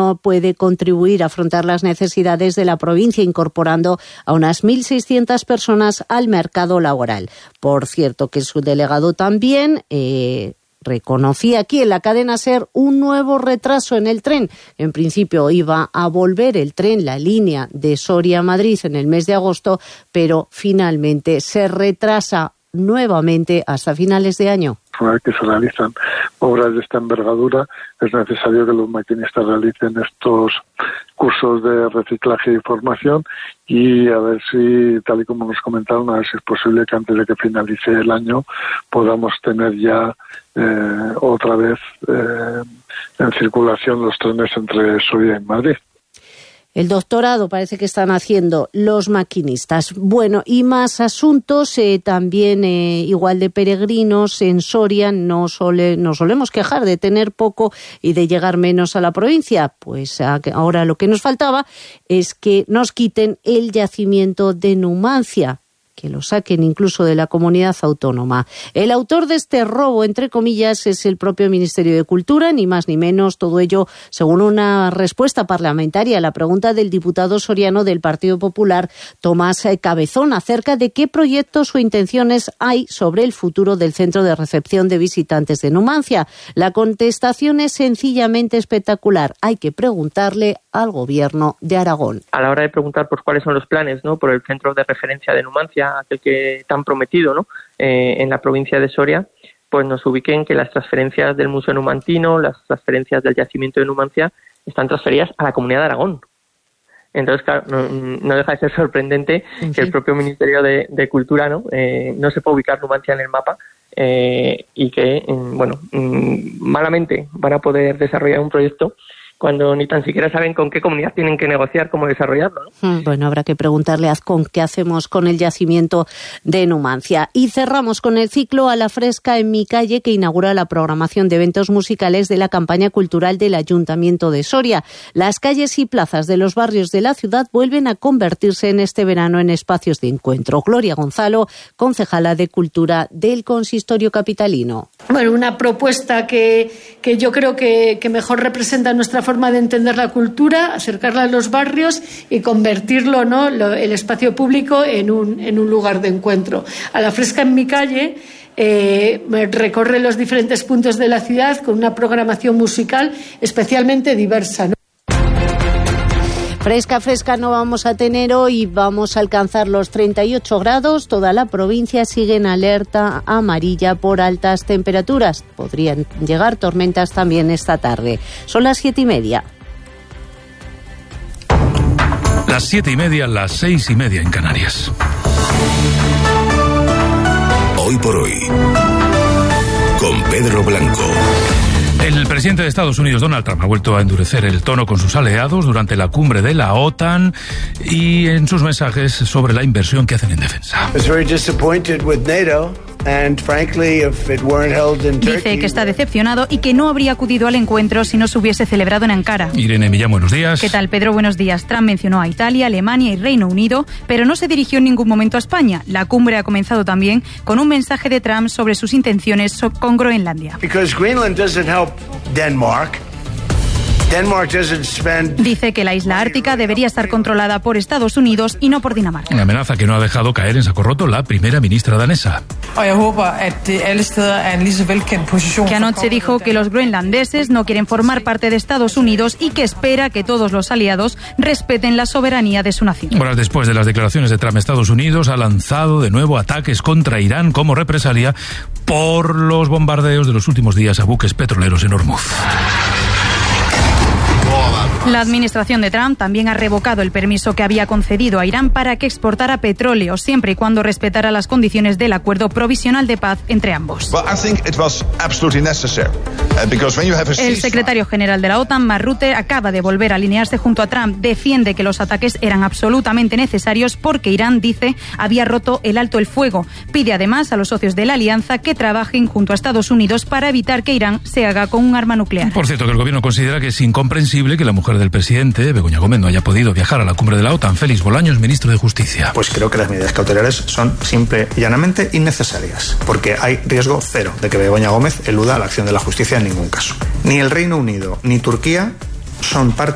gobierno puede contribuir a afrontar las necesidades de la provincia, incorporando a unas 1.600 personas al mercado laboral. Por cierto, que su delegado también reconocía aquí en la cadena SER un nuevo retraso en el tren. En principio iba a volver el tren, la línea de Soria a Madrid, en el mes de agosto, pero finalmente se retrasa nuevamente hasta finales de año. Una vez que se realizan obras de esta envergadura, es necesario que los maquinistas realicen estos cursos de reciclaje y formación, y a ver si, tal y como nos comentaron, a ver si es posible que antes de que finalice el año podamos tener ya otra vez en circulación los trenes entre Soria y Madrid. El doctorado parece que están haciendo los maquinistas. Bueno, y más asuntos, también igual de peregrinos en Soria. Nos solemos quejar de tener poco y de llegar menos a la provincia. Pues ahora lo que nos faltaba es que nos quiten el yacimiento de Numancia, que lo saquen incluso de la comunidad autónoma. El autor de este robo, entre comillas, es el propio Ministerio de Cultura, ni más ni menos. Todo ello según una respuesta parlamentaria a la pregunta del diputado soriano del Partido Popular, Tomás Cabezón, acerca de qué proyectos o intenciones hay sobre el futuro del centro de recepción de visitantes de Numancia. La contestación es sencillamente espectacular. Hay que preguntarle al Gobierno de Aragón. A la hora de preguntar por cuáles son los planes, ¿no?, por el centro de referencia de Numancia, aquel que tan prometido, ¿no?, en la provincia de Soria, pues nos ubiquen que las transferencias del Museo Numantino, las transferencias del yacimiento de Numancia, están transferidas a la Comunidad de Aragón. Entonces, claro, no deja de ser sorprendente que el propio Ministerio de Cultura no sepa ubicar Numancia en el mapa, y que, malamente van a poder desarrollar un proyecto cuando ni tan siquiera saben con qué comunidad tienen que negociar cómo desarrollarlo, ¿no? Bueno, habrá que preguntarle a Azcón qué hacemos con el yacimiento de Numancia. Y cerramos con el ciclo A la Fresca en mi calle, que inaugura la programación de eventos musicales de la campaña cultural del Ayuntamiento de Soria. Las calles y plazas de los barrios de la ciudad vuelven a convertirse en este verano en espacios de encuentro. Gloria Gonzalo, concejala de Cultura del Consistorio capitalino. Bueno, una propuesta que yo creo que mejor representa nuestra forma de entender la cultura, acercarla a los barrios y convertirlo, ¿no?, el espacio público en un lugar de encuentro. A la Fresca en mi calle recorre los diferentes puntos de la ciudad con una programación musical especialmente diversa, ¿no? Fresca no vamos a tener hoy, vamos a alcanzar los 38 grados. Toda la provincia sigue en alerta amarilla por altas temperaturas. Podrían llegar tormentas también esta tarde. Son las 7:30. Las 7:30, las 6:30 en Canarias. Hoy por hoy, con Pedro Blanco. El presidente de Estados Unidos, Donald Trump, ha vuelto a endurecer el tono con sus aliados durante la cumbre de la OTAN y en sus mensajes sobre la inversión que hacen en defensa. Dice que está decepcionado y que no habría acudido al encuentro si no se hubiese celebrado en Ankara. Irene Millán, buenos días. ¿Qué tal, Pedro? Buenos días. Trump mencionó a Italia, Alemania y Reino Unido, pero no se dirigió en ningún momento a España. La cumbre ha comenzado también con un mensaje de Trump sobre sus intenciones con Groenlandia. Because Greenland doesn't help Denmark. Dice que la isla ártica debería estar controlada por Estados Unidos y no por Dinamarca. Una amenaza que no ha dejado caer en saco roto la primera ministra danesa. Que anoche dijo que los groenlandeses no quieren formar parte de Estados Unidos y que espera que todos los aliados respeten la soberanía de su nación. Horas después de las declaraciones de Trump, Estados Unidos ha lanzado de nuevo ataques contra Irán como represalia por los bombardeos de los últimos días a buques petroleros en Hormuz. La administración de Trump también ha revocado el permiso que había concedido a Irán para que exportara petróleo, siempre y cuando respetara las condiciones del acuerdo provisional de paz entre ambos. El secretario general de la OTAN, Mark Rutte, acaba de volver a alinearse junto a Trump. Defiende que los ataques eran absolutamente necesarios porque Irán, dice, había roto el alto el fuego. Pide además a los socios de la alianza que trabajen junto a Estados Unidos para evitar que Irán se haga con un arma nuclear. Por cierto, que el gobierno considera que es incomprensible que la mujer del presidente, Begoña Gómez, no haya podido viajar a la cumbre de la OTAN. Félix Bolaños, ministro de Justicia. Pues creo que las medidas cautelares son simple y llanamente innecesarias, porque hay riesgo cero de que Begoña Gómez eluda la acción de la justicia en ningún caso. Ni el Reino Unido ni Turquía son parte